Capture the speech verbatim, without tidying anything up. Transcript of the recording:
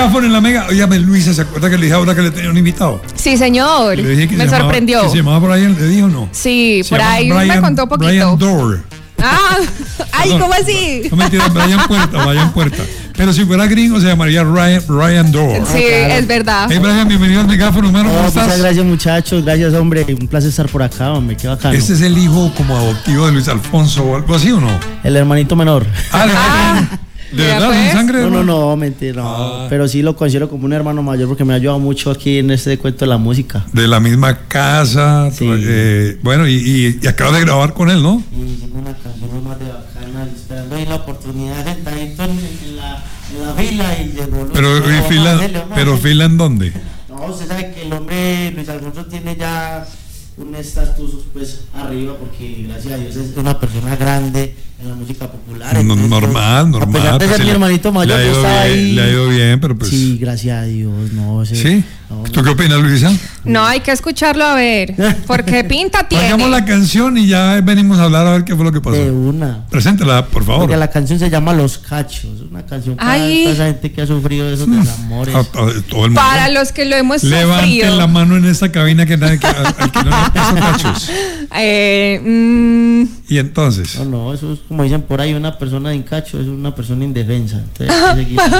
Megáfono en la Mega. Oye, Luisa, ¿se acuerda que le dije ahora que le tenía un invitado? Sí, señor. Le dije que me se llamaba, sorprendió. Que se llamaba Brian, ¿le dijo o no? Sí, Se por llama ahí Brian, me contó poquito. Brian Door. Ah, ay, Perdón. ¿cómo así? No mentira, Brian Puerta, Brian Puerta. Pero si fuera gringo se llamaría Ryan, Ryan Door. Sí, claro. Es verdad. Hey, Brian, bienvenido al Megáfono, hermano. ¿Cómo Oh, estás? muchas gracias, muchachos. Gracias, hombre. Un placer estar por acá, hombre. Qué bacano. ¿Este es el hijo como adoptivo de Luis Alfonso o algo así o no? El hermanito menor. Ah, Ah, ¿de ya verdad? pues. ¿Sin sangre? No, no, hermano? no, mentira, no. Ah. Pero sí lo considero como un hermano mayor porque me ha ayudado mucho aquí en este cuento de la música. De la misma casa. Sí. eh, bueno, y, y, y acabas de grabar con él, ¿no? Y hicimos una canción más de bacana, esperando ahí la oportunidad sentadito en, en, la, en la fila y llegó. Pero, no, ¿y no, fila, no, no, no, pero no. fila en dónde? No, usted sabe que el hombre Luis Alfonso tiene ya un estatus pues arriba porque gracias a Dios es una persona grande en la música popular. No, Entonces, normal, pues, normal. A pesar de pues, ser mi le- hermanito mayor, le ha yo ido estaba bien, ahí. Le ha ido bien, pero pues. Sí, gracias a Dios, no sé. ¿Sí? No, ¿Tú qué opinas, Luisa? No, hay que escucharlo a ver. Porque pinta tiene. Hagamos la canción y ya venimos a hablar a ver qué fue lo que pasó. de una. Preséntela, por favor. Porque la canción se llama Los Cachos, una canción para Ay. toda esa gente que ha sufrido de esos desamores. A- a- todo el mundo. Para los que lo hemos Levanten sufrido. la mano en esta cabina que nadie que, al, al que no le han puesto cachos. Eh, mm, Y entonces. No, no, eso es como dicen por ahí, una persona sin cacho es una persona indefensa. Entonces, hay que seguir.